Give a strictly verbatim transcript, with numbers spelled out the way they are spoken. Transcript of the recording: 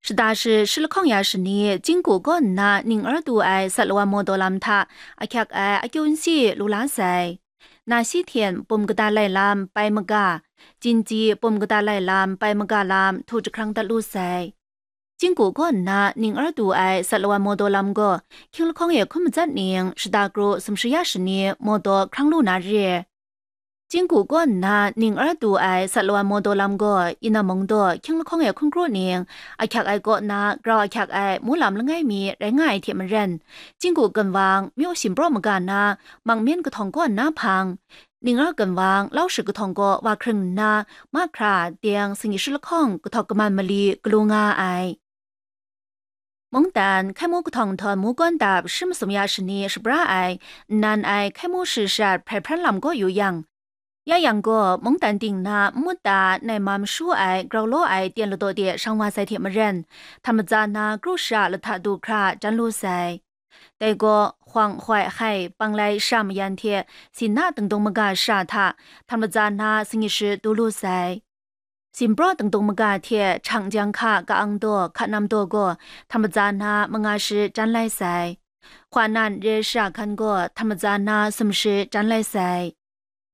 是大是是了抗牙是你经过过那宁儿度爱萨罗瓦摩多兰塔阿克爱阿旧西卢拉塞那西天ปุ่มกตาไลลามไปมกาจินจีปุ่มกตาไลลามไปมกาลามทูจครั้งตะลุไซ经过过那宁儿度爱萨罗瓦摩多兰个听了抗也困不在宁是大哥什么是亚是你摩多康路那日经过过那宁儿度爱萨罗瓦摩多兰个伊那蒙多听了抗也困过宁อาคักไอก็นาเราอาคักไอมูลำละไงมีแรงง่ายเทียมเรนจิงกูกันวางมีโอสิมโปรมกันนามังเมียนกระทองก้อนนาพังนิ่งเอากันวางเล่าสึกกระทองก็ว่าครึ่งนามาคราเตียงสิงห์สุลข้องกระทองกมันมะลีกลูงาไอมงตัน开幕กระทองทอนมูก้อนดาบชิมสมยาชนีสบราไอนันไอ开幕时时ไพรพรันลำก็อยู่ยังยายังก็มงตันติงนามุตตาในมัมชูไอกราวโลไอเตียนละตัวเดียช่างว่าใส่เทียมเรนธรรมจานากรุชาละทัดดูคราจันลูไซแต่ก็หวังหวยให้ปังไลชามยันเทียสินาตึงตรงมกาชาทาธรรมจานาสิงห์ดูลูไซสิมปรอตึงตรงมกาเทียช่างจังค่ะกะอังตัวขะนำตัวก็ธรรมจานามงาชิจันไลไซความนั้นเรชาคันก็ธรรมจานาสมชิจันไลไซ